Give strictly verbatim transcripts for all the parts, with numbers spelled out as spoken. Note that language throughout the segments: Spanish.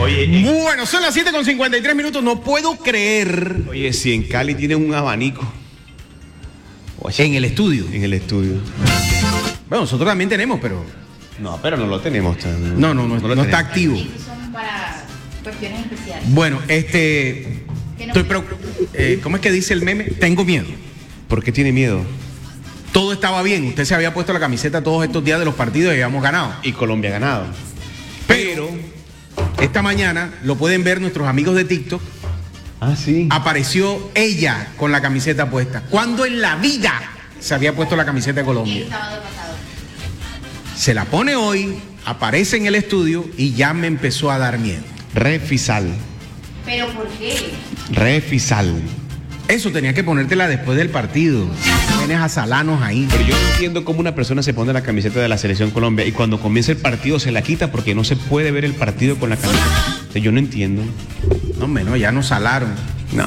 Oye, eh, bueno, son las siete con cincuenta y tres minutos. No puedo creer. Oye, si en Cali tienen un abanico. Oye, en el estudio. En el estudio. Bueno, nosotros también tenemos, pero. No, pero no lo tenemos. Tan, no, no, no, no, no está activo. Sí, son para cuestiones especiales. Bueno, este. No estoy preocupado. Eh, ¿Cómo es que dice el meme? Tengo miedo. ¿Por qué tiene miedo? Todo estaba bien. Usted se había puesto la camiseta todos estos días de los partidos y habíamos ganado. Y Colombia ha ganado. Pero esta mañana lo pueden ver nuestros amigos de TikTok. Ah, sí. Apareció ella con la camiseta puesta. ¿Cuándo en la vida se había puesto la camiseta de Colombia? El sábado pasado. Se la pone hoy, aparece en el estudio y ya me empezó a dar miedo. Refisal. ¿Pero por qué? Refisal. Eso tenía que ponértela después del partido. Tienes a Salanos ahí. Pero yo no entiendo cómo una persona se pone la camiseta de la Selección Colombia y cuando comienza el partido se la quita porque no se puede ver el partido con la camiseta. O sea, yo no entiendo. No, hombre, no, ya nos salaron. No.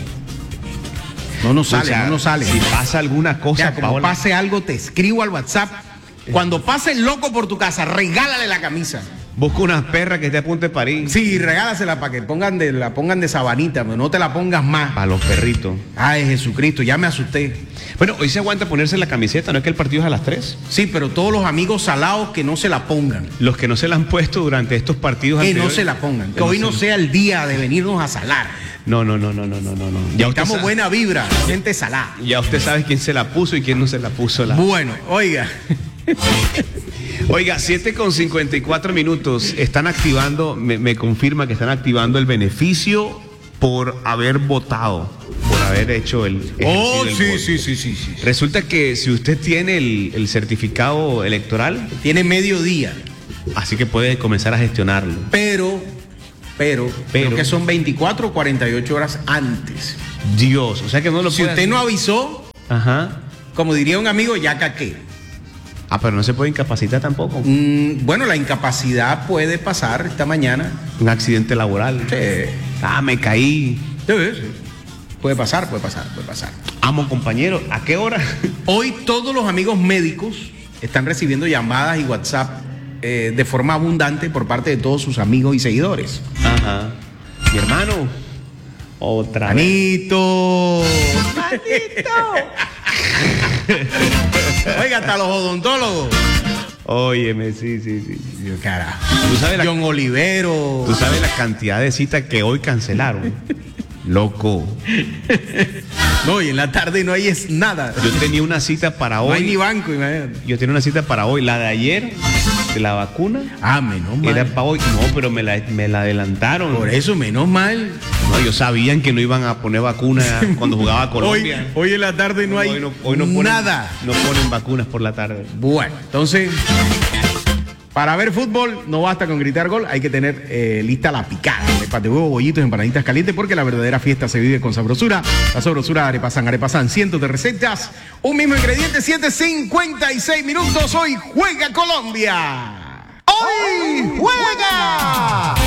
No nos sale, O sea, no nos sale. Si pasa alguna cosa, Ya, como Paola, pase algo, te escribo al WhatsApp. Cuando pase el loco por tu casa, regálale la camisa. busca unas perras que esté a punto de parir. Sí, regálasela para que pongan de, la pongan de sabanita, pero no te la pongas más. Para los perritos. Ay, Jesucristo, ya me asusté. Bueno, hoy se aguanta ponerse la camiseta, ¿no es que el partido es a las tres? Sí, pero todos los amigos salados que no se la pongan. Los que no se la han puesto durante estos partidos Que anteriores. no se la pongan. Que no hoy se no la- sea el día de venirnos a salar. No, no, no, no, no, no, no. no. Ya usted Necesitamos sa- buena vibra, gente salada. Ya usted sabe quién se la puso y quién no se la puso. La... Bueno, oiga. Oiga, siete con cincuenta y cuatro minutos. Están activando, me, me confirma que están activando el beneficio por haber votado, por haber hecho el. Oh, ejercido del sí, voto. sí, sí, sí, sí. Resulta que si usted tiene el, el certificado electoral, Tiene medio día. así que puede comenzar a gestionarlo. Pero, pero, Pero. creo que son veinticuatro o cuarenta y ocho horas antes. Dios, o sea que no lo Si puede usted hacer. no avisó, Ajá. como diría un amigo, ya caqué. Ah, pero no se puede incapacitar tampoco. Mm, bueno, la incapacidad puede pasar esta mañana. Un accidente laboral. Sí, Ah, me caí. sí, sí. Puede pasar, puede pasar, puede pasar. Amo, compañero. ¿A qué hora? Hoy todos los amigos médicos están recibiendo llamadas y WhatsApp eh, de forma abundante por parte de todos sus amigos y seguidores. Ajá. Mi hermano. Otra vez. ¡Manito! ¡Manito! Oiga, hasta los odontólogos. Óyeme, sí, sí, sí. Dios, carajo. ¿Tú sabes la- John Olivero. Tú sabes la cantidad de citas que hoy cancelaron. Loco. No, y en la tarde no hay es nada. Yo tenía una cita para No hay ni hoy. banco, imagínate. Yo tenía una cita para hoy. La de ayer, de la vacuna, Ah, menos era mal. para hoy. No, pero me la, me la adelantaron. Por eso, menos mal. No, ellos sabían que no iban a poner vacuna cuando jugaba Hoy, Colombia. hoy en la tarde no hay Hoy no, hoy no ponen, nada. No ponen vacunas por la tarde. Bueno, entonces, para ver fútbol no basta con gritar gol, hay que tener eh, lista la picada. Arepas de huevo, bollitos, empanaditas calientes, porque la verdadera fiesta se vive con sabrosura. La sabrosura de Arepasan. Arepasan, cientos de recetas, un mismo ingrediente, siete cincuenta y seis minutos. Hoy juega Colombia. ¡Hoy juega!